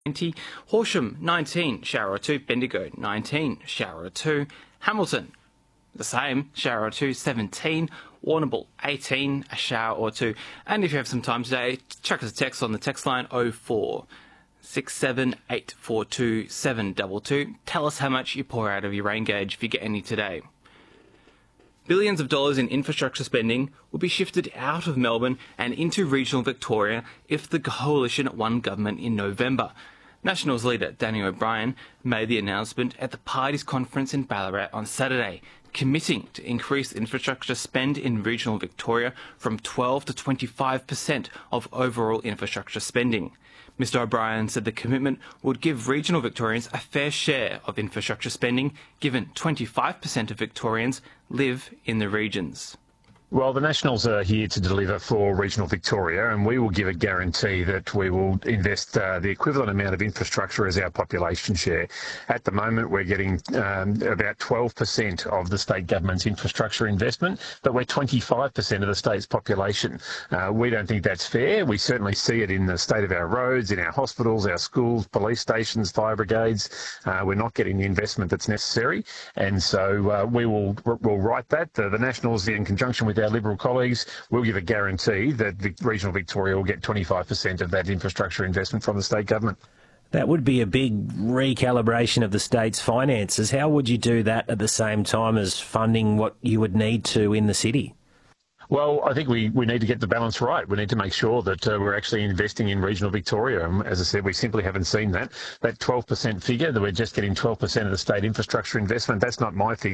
20, Horsham 19, shower or 2, Bendigo 19, shower or 2, Hamilton the same, shower or 2, 17, Warrnambool 18, a shower or 2. And if you have some time today, chuck us a text on the text line 04 67 842 722. Tell us how much you pour out of your rain gauge if you get any today. Billions of dollars in infrastructure spending will be shifted out of Melbourne and into regional Victoria if the coalition won government in November. Nationals leader Danny O'Brien made the announcement at the party's conference in Ballarat on Saturday, committing to increase infrastructure spend in regional Victoria from 12 to 25% of overall infrastructure spending. Mr O'Brien said the commitment would give regional Victorians a fair share of infrastructure spending, given 25% of Victorians live in the regions. Well, the Nationals are here to deliver for regional Victoria, and we will give a guarantee that we will invest the equivalent amount of infrastructure as our population share. At the moment, we're getting about 12% of the state government's infrastructure investment, but we're 25% of the state's population. We don't think that's fair. We certainly see it in the state of our roads, in our hospitals, our schools, police stations, fire brigades. We're not getting the investment that's necessary, and so we'll right that. The Nationals, in conjunction with our Liberal colleagues, will give a guarantee that regional Victoria will get 25% of that infrastructure investment from the state government. That would be a big recalibration of the state's finances. How would you do that at the same time as funding what you would need to in the city? Well, I think we need to get the balance right. We need to make sure that we're actually investing in regional Victoria. As I said, we simply haven't seen that. That 12% figure, that we're just getting 12% of the state infrastructure investment, that's not my figure.